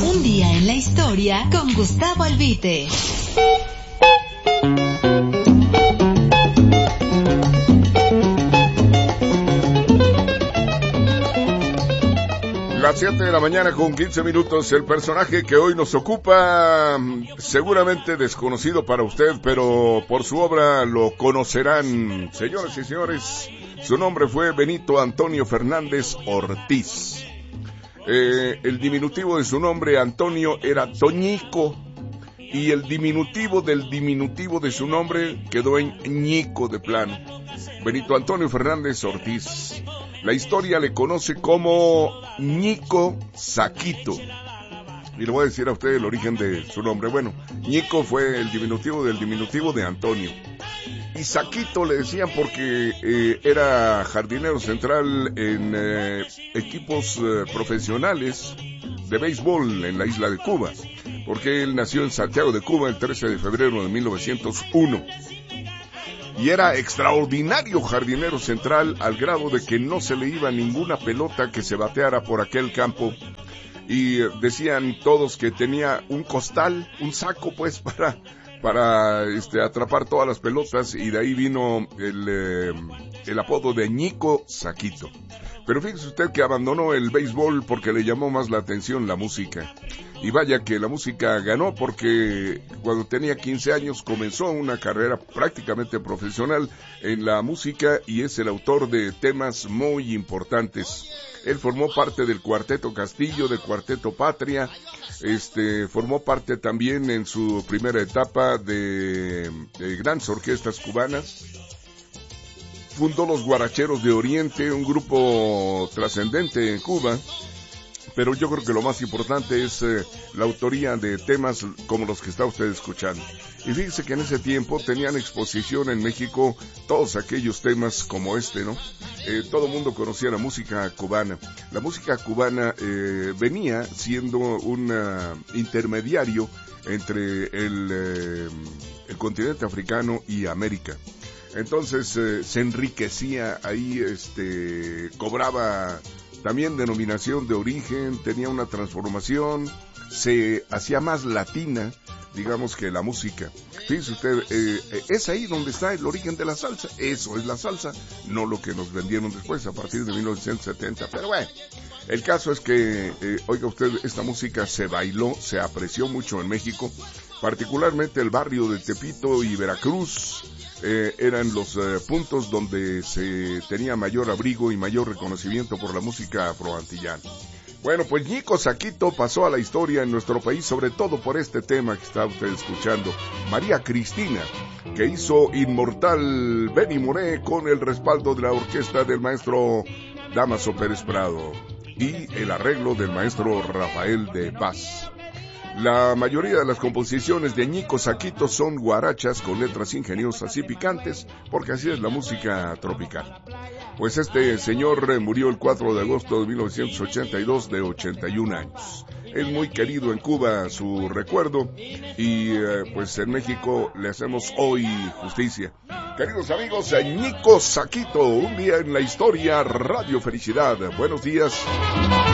Un día en la historia con Gustavo Albite. Las 7 de la mañana con 15 minutos. El personaje que hoy nos ocupa, seguramente desconocido para usted, pero por su obra lo conocerán. Señoras y señores, su nombre fue Benito Antonio Fernández Ortiz. El diminutivo de su nombre, Antonio, era Toñico, y el diminutivo del diminutivo de su nombre quedó en Ñico de plano. Benito Antonio Fernández Ortiz. La historia le conoce como Ñico Saquito. Y le voy a decir a usted el origen de su nombre. Bueno, Ñico fue el diminutivo del diminutivo de Antonio. Y Saquito le decían porque era jardinero central en equipos profesionales de béisbol en la isla de Cuba. Porque él nació en Santiago de Cuba el 13 de febrero de 1901. Y era extraordinario jardinero central al grado de que no se le iba ninguna pelota que se bateara por aquel campo. Y decían todos que tenía un costal, un saco pues para atrapar todas las pelotas, y de ahí vino el apodo de Ñico Saquito. Pero fíjese usted que abandonó el béisbol porque le llamó más la atención la música. Y vaya que la música ganó, porque cuando tenía 15 años comenzó una carrera prácticamente profesional en la música, y es el autor de temas muy importantes. Él formó parte del Cuarteto Castillo, del Cuarteto Patria, formó parte también en su primera etapa de grandes orquestas cubanas. Fundó los Guaracheros de Oriente, un grupo trascendente en Cuba. Pero yo creo que lo más importante es la autoría de temas como los que está usted escuchando. Y fíjese que en ese tiempo tenían exposición en México todos aquellos temas como este, ¿no? Todo el mundo conocía la música cubana. La música cubana venía siendo un intermediario entre el continente africano y América. Entonces se enriquecía ahí, cobraba también denominación de origen, tenía una transformación, se hacía más latina, digamos, que la música. Fíjese usted, es ahí donde está el origen de la salsa. Eso es la salsa, no lo que nos vendieron después a partir de 1970. Pero bueno, el caso es que, oiga usted, esta música se bailó, se apreció mucho en México, particularmente el barrio de Tepito y Veracruz. Eran los puntos donde se tenía mayor abrigo y mayor reconocimiento por la música afroantillana. Bueno, pues Ñico Saquito pasó a la historia en nuestro país, sobre todo por este tema que está usted escuchando, María Cristina, que hizo inmortal Benny Moré con el respaldo de la orquesta del maestro Dámaso Pérez Prado y el arreglo del maestro Rafael de Paz. La mayoría de las composiciones de Ñico Saquito son guarachas con letras ingeniosas y picantes, porque así es la música tropical. Pues este señor murió el 4 de agosto de 1982 de 81 años. Es muy querido en Cuba su recuerdo, y pues en México le hacemos hoy justicia. Queridos amigos, Ñico Saquito, un día en la historia, Radio Felicidad. Buenos días.